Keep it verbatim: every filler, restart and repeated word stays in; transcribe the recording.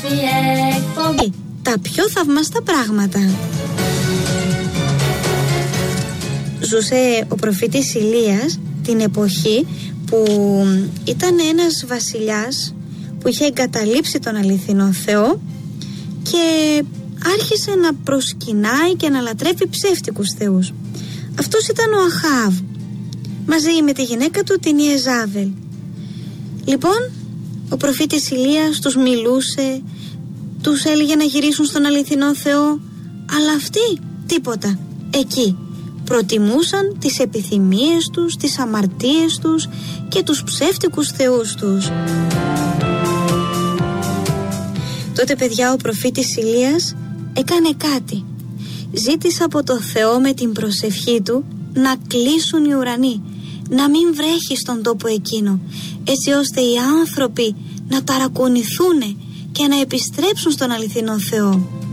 Τα πιο θαυμαστά πράγματα. Ζούσε ο προφήτης Ηλίας την εποχή που ήταν ένας βασιλιάς που είχε εγκαταλείψει τον αληθινό Θεό και άρχισε να προσκυνάει και να λατρεύει ψεύτικους θεούς. Αυτός ήταν ο Αχάβ, μαζί με τη γυναίκα του την Ιεζάβελ. Λοιπόν, ο προφήτης Ηλίας τους μιλούσε, τους έλεγε να γυρίσουν στον αληθινό Θεό, αλλά αυτοί τίποτα. Εκεί προτιμούσαν τις επιθυμίες τους, τις αμαρτίες τους και τους ψεύτικους θεούς τους. Τότε, παιδιά, ο προφήτης Ηλίας έκανε κάτι. Ζήτησε από το Θεό με την προσευχή του να κλείσουν οι ουρανοί, να μην βρέχει στον τόπο εκείνο, έτσι ώστε οι άνθρωποι να ταρακονηθούν και να επιστρέψουν στον αληθινό Θεό.